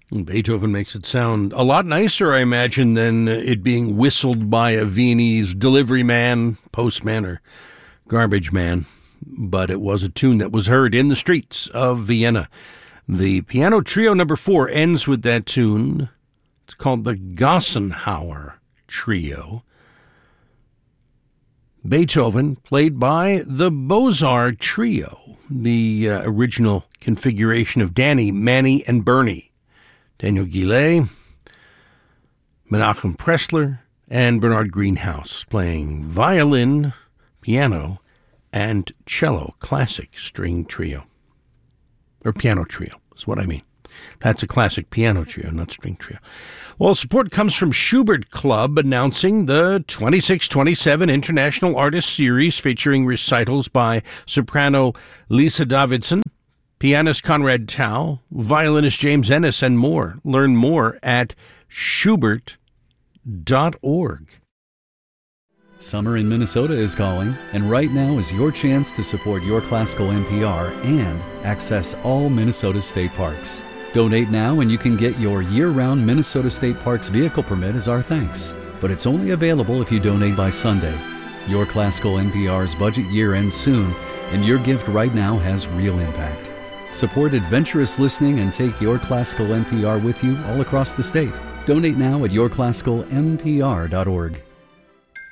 Beethoven makes it sound a lot nicer, I imagine, than it being whistled by a Viennese delivery man, postman, or garbage man. But it was a tune that was heard in the streets of Vienna. The Piano Trio number 4 ends with that tune. It's called the Gassenhauer Trio. Beethoven played by the Beaux-Arts Trio, the original configuration of Danny, Manny, and Bernie. Daniel Gillet, Menachem Pressler, and Bernard Greenhouse playing violin, piano, and cello, classic string trio. Or piano trio is what I mean. That's a classic piano trio, not string trio. Well, support comes from Schubert Club announcing the 26-27 International Artist Series featuring recitals by soprano Lisa Davidson, pianist Conrad Tao, violinist James Ennis, and more. Learn more at schubert.org. Summer in Minnesota is calling, and right now is your chance to support Your Classical NPR and access all Minnesota state parks. Donate now and you can get your year-round Minnesota State Parks vehicle permit as our thanks. But it's only available if you donate by Sunday. Your Classical NPR's budget year ends soon, and your gift right now has real impact. Support adventurous listening and take Your Classical NPR with you all across the state. Donate now at yourclassicalnpr.org.